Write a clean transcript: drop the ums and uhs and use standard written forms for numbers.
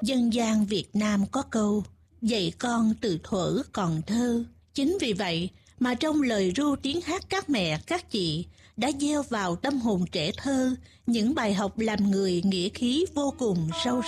Dân gian Việt Nam có câu dạy con từ thuở còn thơ. Chính vì vậy mà trong lời ru tiếng hát các mẹ, các chị đã gieo vào tâm hồn trẻ thơ những bài học làm người nghĩa khí vô cùng sâu